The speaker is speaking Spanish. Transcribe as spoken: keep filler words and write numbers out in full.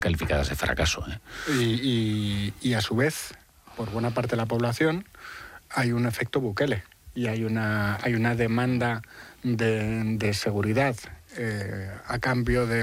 calificadas de fracaso. ¿eh? Y, y, y a su vez, por buena parte de la población, hay un efecto Bukele y hay una, hay una demanda de, de seguridad eh, a cambio de